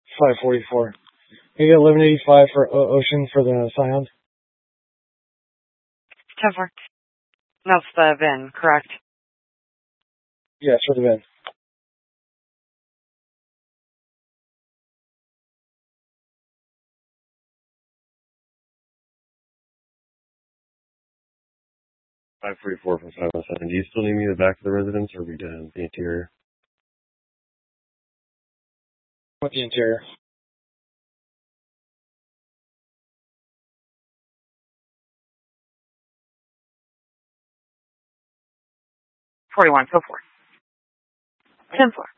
544. Can you get 1185 for Ocean for the Scion? 10-4. That's the VIN, correct? Yes, for the VIN. $544 from 507. Do you still need me in the back of the residence, or are we done the interior? With the interior. $41, go for it. 10-4.